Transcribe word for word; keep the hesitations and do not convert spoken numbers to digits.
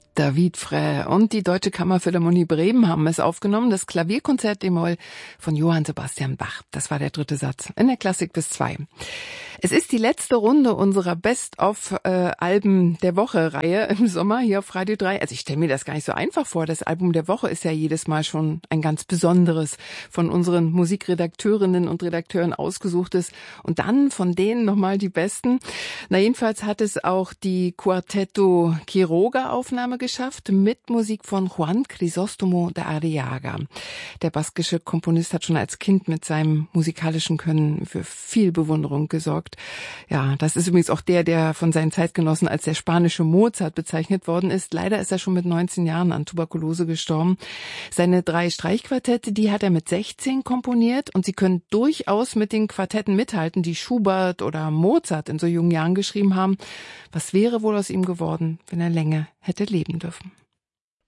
David Frey und die Deutsche Kammerphilharmonie Bremen haben es aufgenommen, das Klavierkonzert d-Moll von Johann Sebastian Bach. Das war der dritte Satz in der Klassik bis zwei. Es ist die letzte Runde unserer Best-of-Alben der Woche-Reihe im Sommer hier auf Radio drei. Also ich stelle mir das gar nicht so einfach vor. Das Album der Woche ist ja jedes Mal schon ein ganz besonderes, von unseren Musikredakteurinnen und Redakteuren ausgesuchtes und dann von denen nochmal die besten. Na jedenfalls hat es auch die Quartetto Quiroga-Aufnahme geschafft mit Musik von Juan Crisóstomo de Arriaga. Der baskische Komponist hat schon als Kind mit seinem musikalischen Können für viel Bewunderung gesorgt. Ja, das ist übrigens auch der, der von seinen Zeitgenossen als der spanische Mozart bezeichnet worden ist. Leider ist er schon mit neunzehn Jahren an Tuberkulose gestorben. Seine drei Streichquartette, die hat er mit sechzehn komponiert und sie können durchaus mit den Quartetten mithalten, die Schubert oder Mozart in so jungen Jahren geschrieben haben. Was wäre wohl aus ihm geworden, wenn er länger hätte leben dürfen?